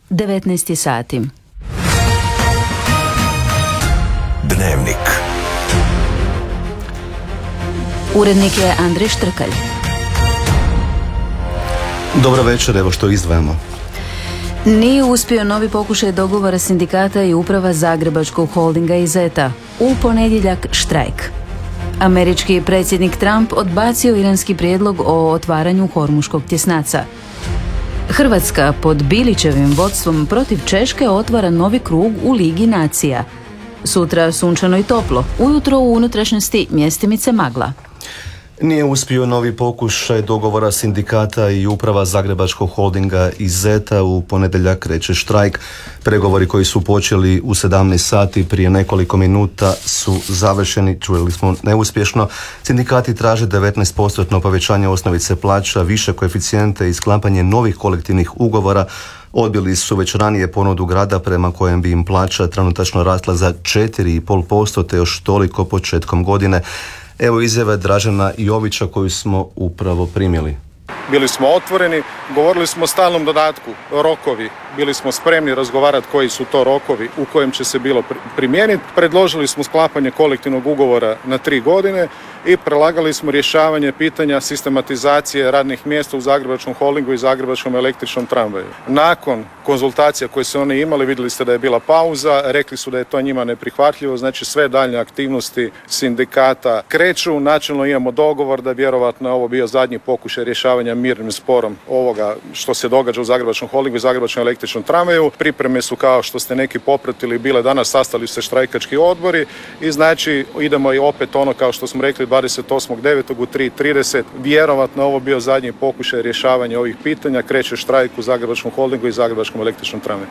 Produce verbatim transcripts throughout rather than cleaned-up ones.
devetnaest sati. Dnevnik. Urednik je Andrej Štrkalj. Dobro večer, evo što izdvajamo. Nije uspio novi pokušaj dogovora sindikata i uprava Zagrebačkog holdinga i zeta. U ponedjeljak štrajk. Američki predsjednik Trump odbacio iranski prijedlog o otvaranju Hormuškog tjesnaca. Hrvatska pod Bilićevim vodstvom protiv Češke otvara novi krug u Ligi nacija. Sutra sunčano i toplo, ujutro u unutrašnjosti mjestimice magla. Nije uspio novi pokušaj dogovora sindikata i uprava Zagrebačkog holdinga i zeta, u ponedjeljak kreće štrajk. Pregovori koji su počeli u sedamnaest sati prije nekoliko minuta su završeni, čuli smo neuspješno. Sindikati traže devetnaest posto povećanje osnovice plaća, više koeficijente i sklapanje novih kolektivnih ugovora. Odbili su već ranije ponudu grada prema kojem bi im plaća trenutačno rasla za četiri i pol posto te još toliko početkom godine. Evo izjave Dražena Jovića koju smo upravo primili. Bili smo otvoreni, govorili smo o stalnom dodatku, rokovi, bili smo spremni razgovarati koji su to rokovi u kojem će se bilo primijeniti. Predložili smo sklapanje kolektivnog ugovora na tri godine i prelagali smo rješavanje pitanja sistematizacije radnih mjesta u Zagrebačkom holdingu i Zagrebačkom električnom tramvaju. Nakon konzultacija koje su oni imali, vidjeli ste da je bila pauza, rekli su da je to njima neprihvatljivo, znači sve daljnje aktivnosti sindikata kreću. Načelno imamo dogovor da vjerovatno ovo bio zadnji pokušaj rješavanja mirnim sporom ovoga što se događa u Zagrebačkom holdingu i Zagrebačkom električnom tramvaju. Pripreme su, kao što ste neki popratili, bile danas, sastali se štrajkački odbori i znači idemo i opet ono kao što smo rekli dvadeset osmog devetog u tri i trideset. Vjerovatno ovo bio zadnji pokušaj rješavanja ovih pitanja. Kreće štrajk u Zagrebačkom holdingu i Zagrebačkom električnom tramvaju.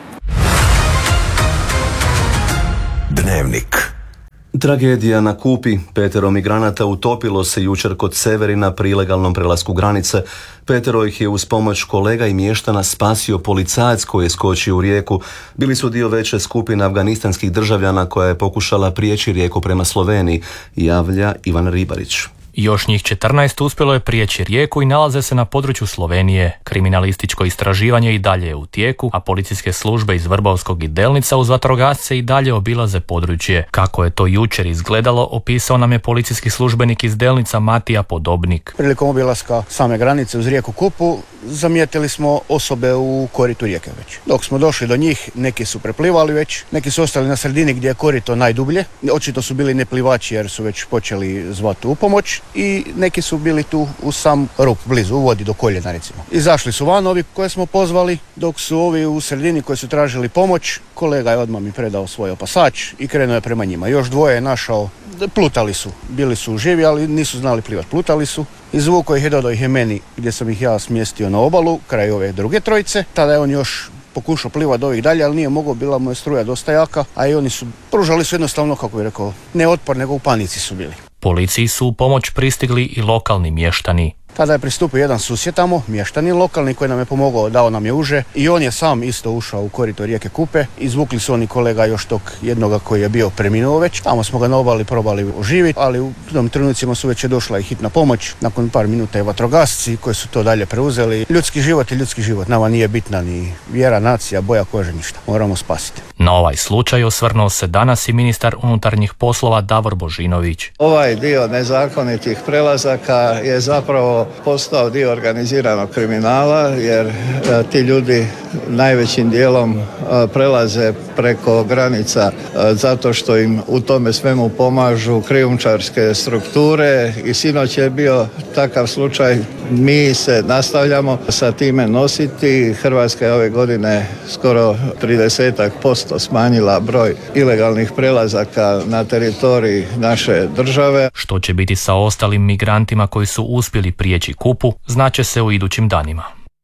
Dnevnik. Tragedija na Kupi. Petero migranata utopilo se jučer kod Severina pri ilegalnom prelasku granice. Petero ih je uz pomoć kolega i mještana spasio policajac koji je skočio u rijeku. Bili su dio veće skupine afganistanskih državljana koja je pokušala prijeći rijeku prema Sloveniji, javlja Ivan Ribarić. Još njih četrnaest uspjelo je prijeći rijeku i nalaze se na području Slovenije. Kriminalističko istraživanje i dalje je u tijeku, a policijske službe iz Vrbovskog i Delnica uz vatrogasce i dalje obilaze područje. Kako je to jučer izgledalo, opisao nam je policijski službenik iz Delnica Matija Podobnik. Prilikom obilaska same granice uz rijeku Kupu zamijetili smo osobe u koritu rijeke već. Dok smo došli do njih, neki su preplivali već, neki su ostali na sredini gdje je korito najdublje. Očito su bili neplivači jer su već počeli zvati u pomoć. I neki su bili tu u sam rub, blizu, u vodi do koljena recimo. Izašli su van ovi koje smo pozvali, dok su ovi u sredini koji su tražili pomoć, kolega je odmah mi predao svoj opasač i krenuo je prema njima. Još dvoje je našao, plutali su, bili su živi, ali nisu znali plivati, plutali su. Izvukao ih je, dodao ih je meni gdje sam ih ja smjestio na obalu, kraj ove druge trojice. Tada je on još pokušao plivati do ovih dalje, ali nije mogao, bila mu je struja dosta jaka, a i oni su pružali su jednostavno, kako bih rekao, ne otpor, nego u panici su bili. Policiji su u pomoć pristigli i lokalni mještani. Tada je pristupio jedan susjed tamo, mještanin lokalni, koji nam je pomogao, dao nam je uže i on je sam isto ušao u korito rijeke Kupe. Izvukli su oni kolega još tog jednoga koji je bio preminuo već. Tamo smo ga na obali probali oživiti, ali u tom trenucima su već je došla i hitna pomoć. Nakon par minuta je vatrogasci koji su to dalje preuzeli. Ljudski život je ljudski život. Nama nije bitna ni vjera, nacija, boja kože, ništa. Moramo spasiti. Na ovaj slučaj osvrnuo se danas i ministar unutarnjih poslova Davor Božinović. Ovaj dio nezakonitih prelazaka je zapravo postao dio organiziranog kriminala, jer e, ti ljudi najvećim dijelom e, prelaze preko granica e, zato što im u tome svemu pomažu krijumčarske strukture i sinoć je bio takav slučaj. Mi se nastavljamo sa time nositi. Hrvatska je ove godine skoro trideset posto smanjila broj ilegalnih prelazaka na teritoriji naše države. Što će biti sa ostalim migrantima koji su uspjeli prijeći Kupu, znaće se u idućim danima.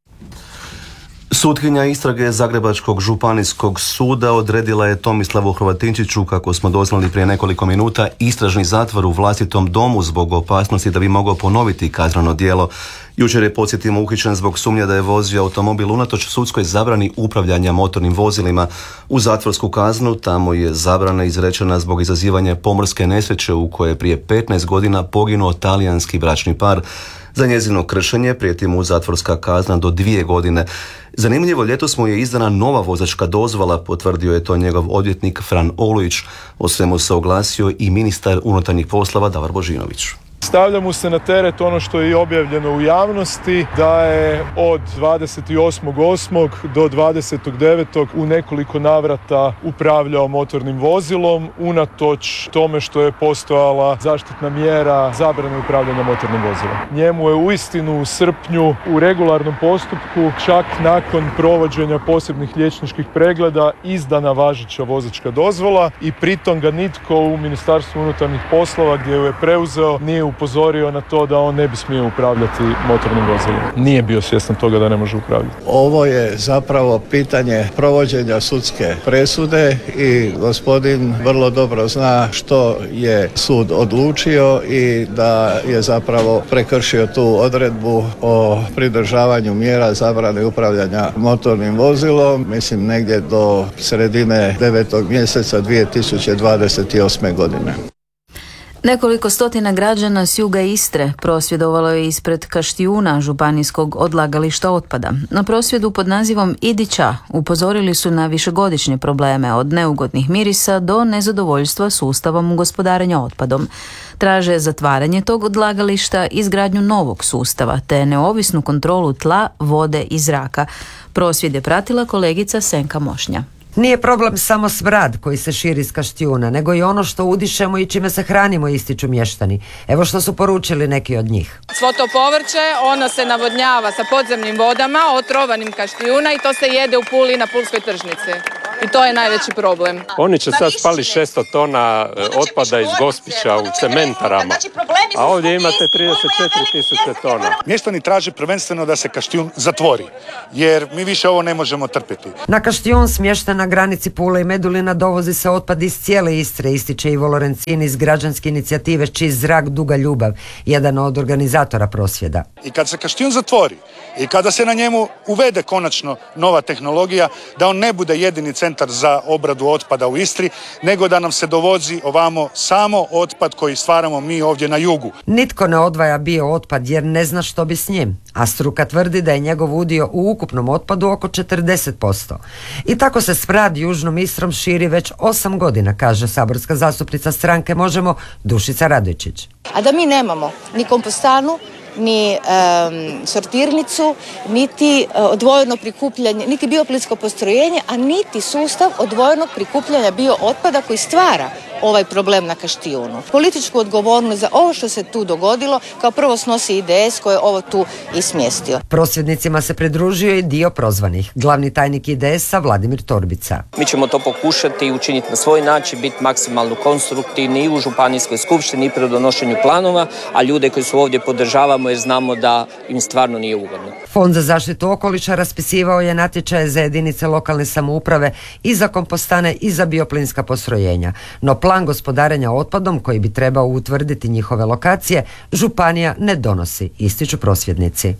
Sutkinja istrage Zagrebačkog županijskog suda odredila je Tomislavu Hrvatinčiću, kako smo doznali prije nekoliko minuta, istražni zatvor u vlastitom domu zbog opasnosti da bi mogao ponoviti kazneno djelo. Jučer je, podsjetimo, uhićen zbog sumnje da je vozio automobil unatoč sudskoj zabrani upravljanja motornim vozilima. U zatvorsku kaznu tamo je zabrana izrečena zbog izazivanja pomorske nesreće u kojoj je prije petnaest godina poginuo talijanski bračni par. Za njezino kršenje prijeti mu zatvorska kazna do dvije godine. Zanimljivo, ljetos mu je izdana nova vozačka dozvola, potvrdio je to njegov odvjetnik Fran Olujić. O svemu se oglasio i ministar unutarnjih poslova Davor Božinović. Stavlja mu se na teret ono što je i objavljeno u javnosti, da je od dvadeset osmog osmog do dvadesetog devetog u nekoliko navrata upravljao motornim vozilom, unatoč tome što je postojala zaštitna mjera zabrane upravljanja motornim vozilom. Njemu je uistinu u srpnju u regularnom postupku, čak nakon provođenja posebnih liječničkih pregleda, izdana važeća vozačka dozvola i pritom ga nitko u Ministarstvu unutarnjih poslova, gdje ju je preuzeo, nije upozorio na to da on ne bi smio upravljati motornim vozilom. Nije bio svjestan toga da ne može upravljati. Ovo je zapravo pitanje provođenja sudske presude i gospodin vrlo dobro zna što je sud odlučio i da je zapravo prekršio tu odredbu o pridržavanju mjera zabrane upravljanja motornim vozilom, mislim negdje do sredine devetog mjeseca dvije tisuće dvadeset osme godine. Nekoliko stotina građana s juga Istre prosvjedovalo je ispred Kaštijuna, županijskog odlagališta otpada. Na prosvjedu pod nazivom Idi ća upozorili su na višegodišnje probleme, od neugodnih mirisa do nezadovoljstva sustavom gospodarenja otpadom. Traže zatvaranje tog odlagališta, izgradnju novog sustava te neovisnu kontrolu tla, vode i zraka. Prosvjed je pratila kolegica Senka Mošnja. Nije problem samo smrad koji se širi iz Kaštijuna, nego i ono što udišemo i čime se hranimo, ističu mještani. Evo što su poručili neki od njih. Svo to povrće, ono se navodnjava sa podzemnim vodama, otrovanim Kaštijuna, i to se jede u Puli na pulskoj tržnici. I to je najveći problem. Oni će sad spali šesto tona otpada iz Gospića u cementarama, a ovdje imate trideset četiri tisuće tona. Mještani traže prvenstveno da se Kaštijun zatvori, jer mi više ovo ne možemo trpjeti. Na Kaštijun, smješten na granici Pule i Medulina, dovozi se otpad iz cijele Istre, ističe Ivo Lorencin iz građanske inicijative Čist zrak, duga ljubav, jedan od organizatora prosvjeda. I kad se Kaštijun zatvori i kada se na njemu uvede konačno nova tehnologija, da on ne bude jedini centar za obradu otpada u Istri, nego da nam se dovozi ovamo samo otpad koji stvaramo mi ovdje na jugu. Nitko ne odvaja bio otpad jer ne zna što bi s njim, a struka tvrdi da je njegov udio u ukupnom otpadu oko četrdeset posto. I tako se smrad južnom Istrom širi već osam godina, kaže saborska zastupnica stranke Možemo Dušica Radojčić. A da mi nemamo ni kompostanu, ni um, sortirnicu, niti uh, odvojeno prikupljanje, niti bioplinsko postrojenje, a niti sustav odvojenog prikupljanja biootpada koji stvara ovaj problem na Kaštijunu. Političku odgovornost za ovo što se tu dogodilo kao prvo snosi I D S koji je ovo tu i smjestio. Prosvjednicima se pridružio i dio prozvanih. Glavni tajnik I D S-a Vladimir Torbica. Mi ćemo to pokušati učiniti na svoj način, biti maksimalno konstruktivni i u županijskoj skupštini i pri donošenju planova, a ljude koji su ovdje podržavamo jer znamo da im stvarno nije ugodno. Fond za zaštitu okoliša raspisivao je natječaje za jedinice lokalne samouprave i za kompostane i za bioplinska postrojenja. No plan gospodarenja otpadom koji bi trebao utvrditi njihove lokacije, županija ne donosi, ističu prosvjednici.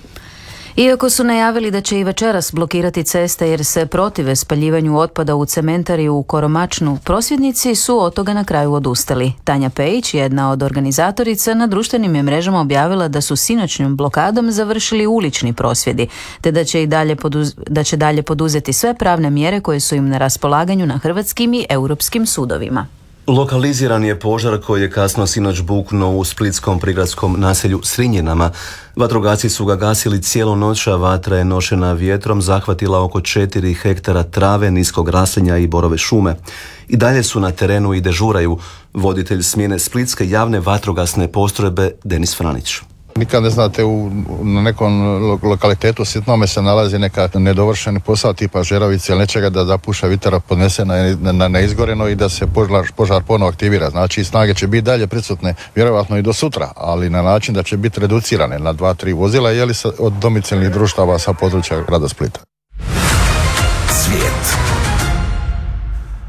Iako su najavili da će i večeras blokirati ceste jer se protive spaljivanju otpada u cementariju u Koromačnu, prosvjednici su od toga na kraju odustali. Tanja Pejić, jedna od organizatorica, na društvenim je mrežama objavila da su sinoćnom blokadom završili ulični prosvjedi, te da će i dalje, poduz- da će dalje poduzeti sve pravne mjere koje su im na raspolaganju na hrvatskim i europskim sudovima. Lokaliziran je požar koji je kasno sinoć buknuo u splitskom prigradskom naselju Srinjenama. Vatrogasci su ga gasili cijelu noć, a vatra je nošena vjetrom zahvatila oko četiri hektara trave, niskog raslinja i borove šume. I dalje su na terenu i dežuraju voditelj smjene splitske javne vatrogasne postrojbe Denis Franić. Nikad ne znate, u, na nekom lokalitetu sitnome se nalazi neka nedovršeni posao tipa žeravice ili nečega da zapuša vitara podnese na, na neizgoreno i da se požar, požar ponovo aktivira. Znači snage će biti dalje prisutne vjerojatno i do sutra, ali na način da će biti reducirane na dva, tri vozila jeli sa, od domicilnih društava sa područja grada Splita. Svijet.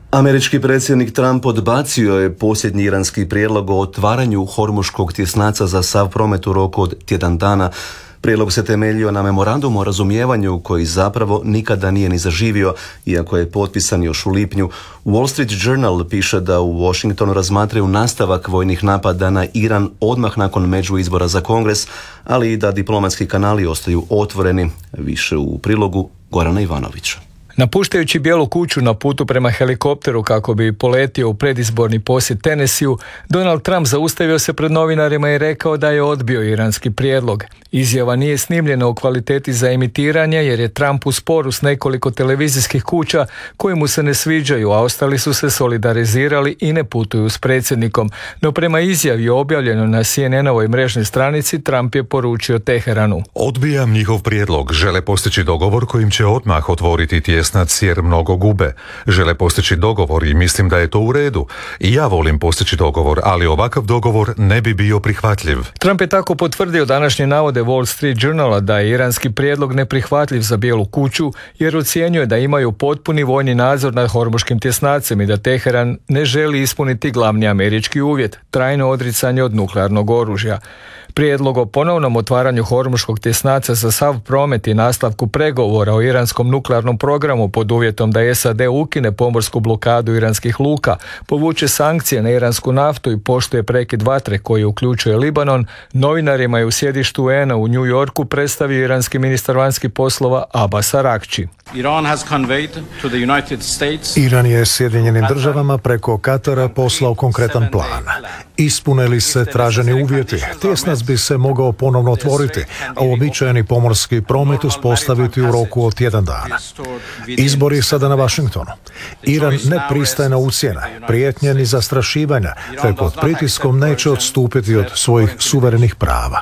Američki predsjednik Trump odbacio je posljednji iranski prijedlog o otvaranju Hormuškog tjesnaca za sav promet u roku od tjedan dana. Prijedlog se temeljio na memorandumu o razumijevanju koji zapravo nikada nije ni zaživio, iako je potpisan još u lipnju. Wall Street Journal piše da u Washingtonu razmatraju nastavak vojnih napada na Iran odmah nakon međuizbora za Kongres, ali i da diplomatski kanali ostaju otvoreni. Više u prilogu Gorana Ivanovića. Napuštajući Bijelu kuću na putu prema helikopteru kako bi poletio u predizborni posjet Tennesseeu, Donald Trump zaustavio se pred novinarima i rekao da je odbio iranski prijedlog. Izjava nije snimljena u kvaliteti za emitiranje jer je Trump u sporu s nekoliko televizijskih kuća koji mu se ne sviđaju, a ostali su se solidarizirali i ne putuju s predsjednikom. No prema izjavi objavljeno na C N N-ovoj mrežnoj stranici, Trump je poručio Teheranu: Odbijam njihov prijedlog, žele postići dogovor kojim će odmah otvoriti tjesnac jer mnogo gube. Žele postići dogovor i mislim da je to u redu. I ja volim postići dogovor, ali ovakav dogovor ne bi bio prihvatljiv. Trump je tako potvrdio današnje navode Wall Street Journala da je iranski prijedlog neprihvatljiv za Bijelu kuću jer ocjenjuje da imaju potpuni vojni nadzor nad Hormuškim tjesnacem i da Teheran ne želi ispuniti glavni američki uvjet, trajno odricanje od nuklearnog oružja. Prijedlog o ponovnom otvaranju Hormuškog tjesnaca za sav promet i nastavku pregovora o iranskom nuklearnom programu pod uvjetom da S A D ukine pomorsku blokadu iranskih luka, povuče sankcije na iransku naftu i poštuje prekid vatre koji uključuje Libanon, novinarima je u sjedištu U N A u New Yorku predstavio iranski ministar vanjskih poslova Abbas Araghchi. Iran je Sjedinjenim državama preko Katara poslao konkretan plan. Ispune li se traženi uvjeti, tjesnac bi se mogao ponovno otvoriti, a uobičajeni pomorski promet uspostaviti u roku od tjedan dana. Izbor je sada na Washingtonu. Iran ne pristaje na ucjene, prijetnje ni zastrašivanja, te pod pritiskom neće odstupiti od svojih suverenih prava.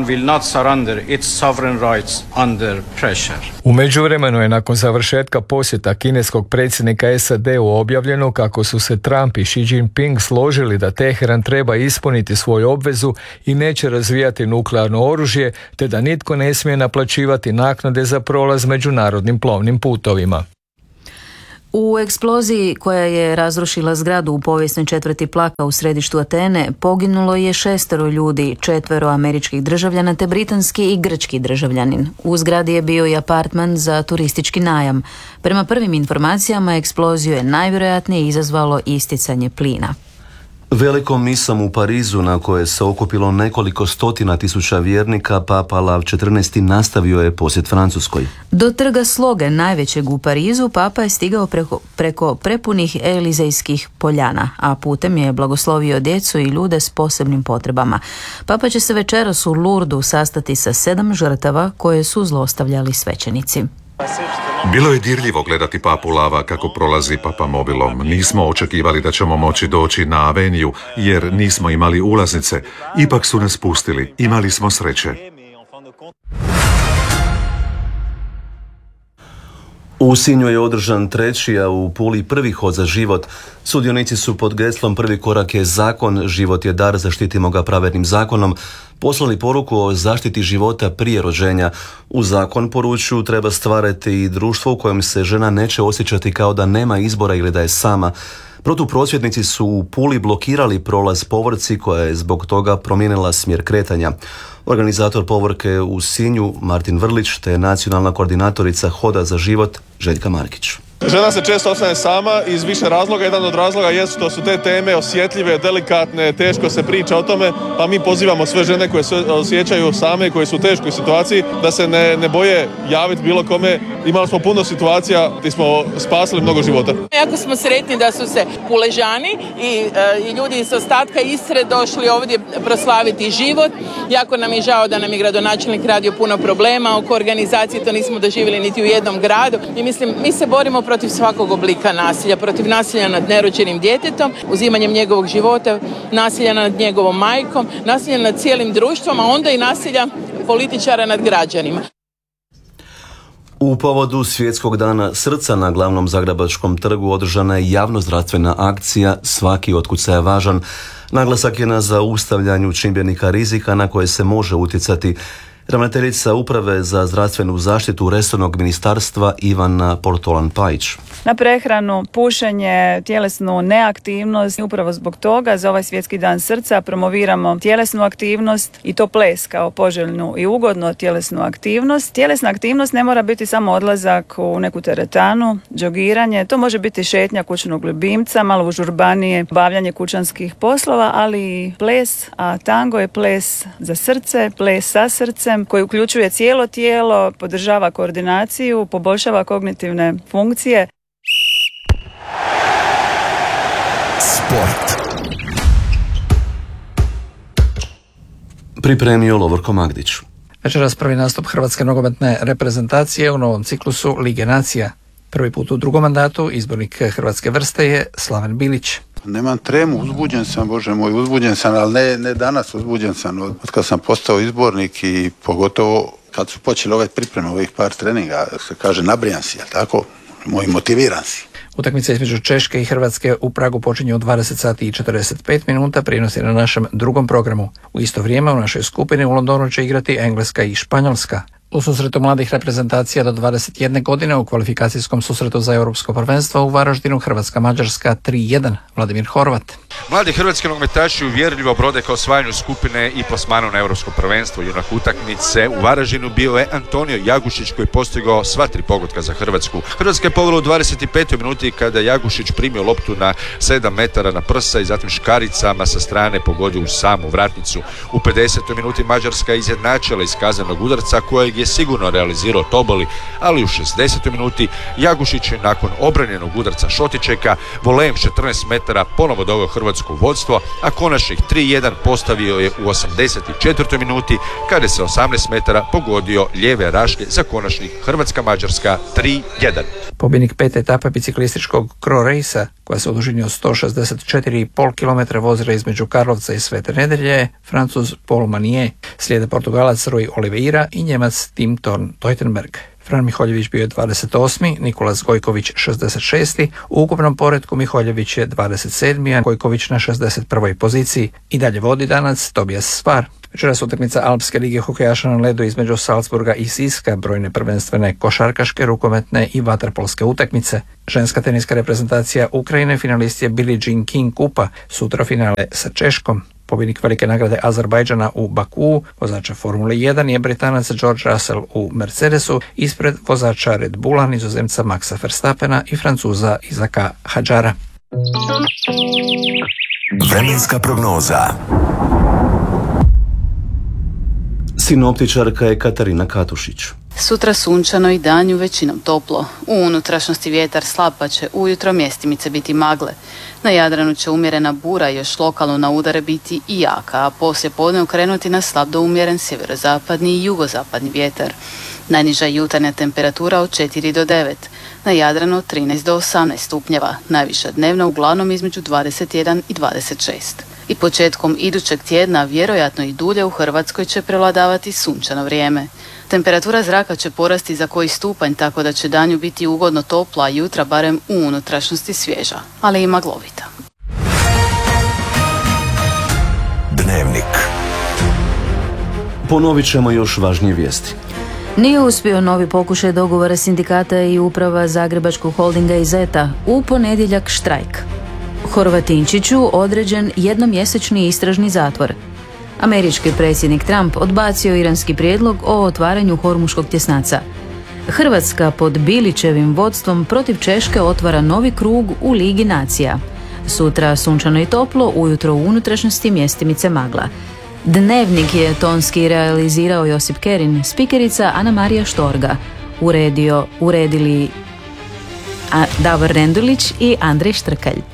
U međuvremenu je nakon završetka posjeta kineskog predsjednika S A D-u objavljeno kako su se Trump i Xi Jinping složili da Teheran treba ispuniti svoju obvezu i neće razvijati nuklearno oružje, te da nitko ne smije naplaćivati naknade za prolaz međunarodnim plovnim putovima. U eksploziji koja je razrušila zgradu u povijesnoj četvrti Plaka u središtu Atene poginulo je šestero ljudi, četvero američkih državljana te britanski i grčki državljanin. U zgradi je bio i apartman za turistički najam. Prema prvim informacijama eksploziju je najvjerojatnije izazvalo isticanje plina. Velikom misom u Parizu, na koje se okupilo nekoliko stotina tisuća vjernika, Papa Lav četrnaesti nastavio je posjet Francuskoj. Do trga Sloge, najvećeg u Parizu, Papa je stigao preko, preko prepunih elizejskih poljana, a putem je blagoslovio djecu i ljude s posebnim potrebama. Papa će se večeras u Lourdu sastati sa sedam žrtava koje su zlostavljali svećenici. Bilo je dirljivo gledati papu Lava kako prolazi papamobilom. Nismo očekivali da ćemo moći doći na aveniju jer nismo imali ulaznice. Ipak su nas pustili. Imali smo sreće. U Sinju je održan treći, a u Puli prvi hod za život. Sudionici su pod geslom Prvi korak je zakon, život je dar, zaštitimo ga pravednim zakonom, poslali poruku o zaštiti života prije rođenja. U zakon, poručuju, treba stvarati i društvo u kojem se žena neće osjećati kao da nema izbora ili da je sama. Protuprosvjednici su u Puli blokirali prolaz povorci koja je zbog toga promijenila smjer kretanja. Organizator povorke u Sinju, Martin Vrlić, te nacionalna koordinatorica Hoda za život, Željka Markić. Žena se često ostane sama iz više razloga. Jedan od razloga je što su te teme osjetljive, delikatne, teško se priča o tome, pa mi pozivamo sve žene koje se osjećaju same, koje su u teškoj situaciji, da se ne, ne boje javiti bilo kome. Imali smo puno situacija gdje smo spasili mnogo života. Jako smo sretni da su se Puležani i, e, i ljudi iz ostatka Istre došli ovdje proslaviti život. Jako nam je žao da nam je gradonačelnik radio puno problema oko organizacije, to nismo doživjeli niti u jednom gradu. I mislim, mi se borimo protiv svakog oblika nasilja, protiv nasilja nad nerođenim djetetom, uzimanjem njegovog života, nasilja nad njegovom majkom, nasilja nad cijelim društvom, a onda i nasilja političara nad građanima. U povodu Svjetskog dana srca na glavnom Zagrebačkom trgu održana je javnozdravstvena akcija Svaki otkucaj je važan. Naglasak je na zaustavljanju čimbenika rizika na koje se može utjecati. Ravnateljica Uprave za zdravstvenu zaštitu resornog ministarstva Ivana Portolan-Pajić. na prehranu, pušenje, tjelesnu neaktivnost. Upravo zbog toga za ovaj svjetski dan srca promoviramo tjelesnu aktivnost i to ples kao poželjnu i ugodnu tjelesnu aktivnost. Tjelesna aktivnost ne mora biti samo odlazak u neku teretanu, džogiranje, to može biti šetnja kućnog ljubimca, malo užurbanije, bavljanje kućanskih poslova, ali i ples, a tango je ples za srce, ples sa srcem koji uključuje cijelo tijelo, podržava koordinaciju, poboljšava kognitivne funkcije. Sport. Pripremio Lovorko Magdić. Večeras prvi nastup hrvatske nogometne reprezentacije u novom ciklusu Lige nacija. Prvi put u drugom mandatu izbornik hrvatske vrste je Slaven Bilić. Nemam tremu, uzbuđen sam, Bože moj, uzbuđen sam, ali ne, ne danas, uzbuđen sam od, od kad sam postao izbornik i pogotovo kad su počeli ove pripreme, ovih par treninga, se kaže nabrijan si, jel tako? Moj motiviran si. Utakmica između Češke i Hrvatske u Pragu počinje u dvadeset sati i četrdeset pet minuta, prijenos je na našem drugom programu. U isto vrijeme u našoj skupini u Londonu će igrati Engleska i Španjolska. U susretu mladih reprezentacija do dvadeset jedne godine u kvalifikacijskom susretu za Europsko prvenstvo u Varaždinu Hrvatska-Mađarska tri jedan. Vladimir Horvat. Mladi hrvatski nogometaši uvjerljivo brode ka osvajanju skupine i plasmanu na Europsko prvenstvo. Junak utakmice u Varaždinu bio je Antonio Jagušić koji postigao sva tri pogotka za Hrvatsku. Hrvatska je povela u dvadeset petoj minuti kada Jagušić primio loptu na sedam metara na prsa i zatim škaricama sa strane pogodio u samu vratnicu. U pedesetoj minuti Mađarska je izjednačila iz kaznenog udarca kojeg je sigurno realizirao Toboli, ali u šezdesetoj minuti Jagušić je nakon obranjenog udarca Šotičeka volejem četrnaest metara ponovo doveo hrvatsko vodstvo, a konačnih tri jedan postavio je u osamdeset četvrtoj minuti kada se osamnaest metara pogodio lijeve raške za konačnih Hrvatska-Mađarska tri jedan. Pobjednik pete etape biciklističkog Cro Racea, koja se u dužini od sto šezdeset četiri i pol kilometra vozila između Karlovca i Svete Nedelje, Francuz Paul Manier, slijede Portugalac Rui Oliveira i Njemac Tim Thorn Teutenberg. Fran Miholjević bio je dvadeset osmi, Nikolas Gojković šezdeset šesti, u ukupnom poretku Miholjević je dvadeset sedmi, a Gojković na šezdeset prvoj poziciji. I dalje vodi Danac Tobias Svar. Večeras utakmica Alpske lige hokejaša na ledu između Salzburga i Siska, brojne prvenstvene košarkaške, rukometne i vaterpolske utakmice. Ženska teniska reprezentacija Ukrajine finalist je Billie Jean King Kupa, sutra finale sa Češkom. Pobjednik velike nagrade Azerbajdžana u Bakuu, vozača Formule jedan je Britanac George Russell u Mercedesu, ispred vozača Red Bulla, Nizozemca Maxa Verstappena i Francuza Izaka Hadžara. Vremenska prognoza. Sinoptičarka je Katarina Katušić. Sutra sunčano i danju većinom toplo. U unutrašnjosti vjetar slab pa će ujutro mjestimice biti magle. Na Jadranu će umjerena bura još lokalno na udare biti i jaka, a poslije podne okrenuti na slab do umjeren sjeverozapadni i jugozapadni vjetar. Najniža jutarnja temperatura od četiri do devet, na Jadranu od trinaest do osamnaest stupnjeva, najviša dnevna uglavnom između dvadeset jedan i dvadeset šest. I početkom idućeg tjedna vjerojatno i dulje u Hrvatskoj će prevladavati sunčano vrijeme. Temperatura zraka će porasti za koji stupanj, tako da će danju biti ugodno topla, a jutra barem u unutrašnjosti svježa, ali i maglovita. Dnevnik. Ponovit ćemo još važnije vijesti. Nije uspio novi pokušaj dogovora sindikata i uprava Zagrebačkog holdinga i zeta. U ponedjeljak štrajk. Horvatinčiću određen jednomjesečni istražni zatvor. Američki predsjednik Trump odbacio iranski prijedlog o otvaranju Hormuškog tjesnaca. Hrvatska pod Bilićevim vodstvom protiv Češke otvara novi krug u Ligi nacija. Sutra sunčano i toplo, ujutro u unutrašnjosti mjestimice magla. Dnevnik je tonski realizirao Josip Kerin, spikerica Ana Marija Štorga. Uredio, uredili a Davor Rendulić i Andrej Štrkalj.